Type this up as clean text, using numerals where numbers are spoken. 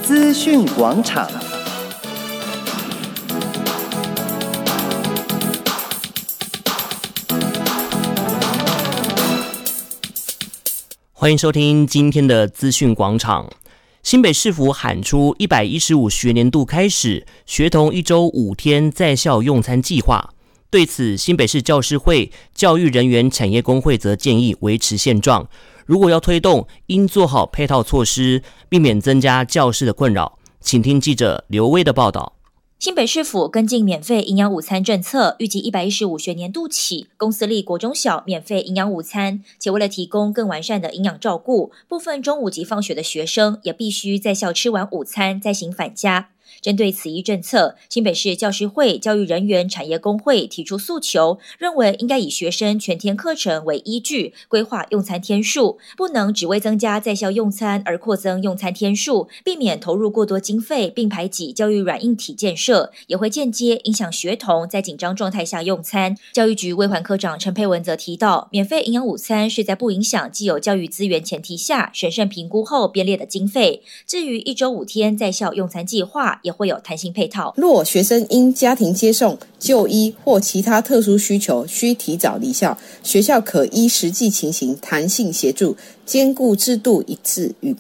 资讯广场。 欢迎收听今天的资讯广场。新北市府喊出115学年度开始学童1周5天在校用餐计划，对此新北市教师会教育人员产业工会则建议维持现状，如果要推动，应做好配套措施，避免增加教师的困扰。请听记者刘威的报道。 新北市府跟进免费营养午餐政策，预计115学年度起，公私立国中小免费营养午餐，且为了提供更完善的营养照顾，部分中午及放学的学生也必须在校吃完午餐再行返家。针对此一政策，新北市教师会教育人员产业工会提出诉求，认为应该以学生全天课程为依据，规划用餐天数，不能只为增加在校用餐而扩增用餐天数，避免投入过多经费并排挤教育软硬体建设，也会间接影响学童在紧张状态下用餐。教育局卫环科长陈佩文则提到，免费营养午餐是在不影响既有教育资源前提下，审慎评估后编列的经费。至于1周5天在校用餐计划，也会有弹性配套。 若学生因家庭接送、就医或其他特殊需求需提早离校，学校可依实际情形弹性协助，兼顾制度一致与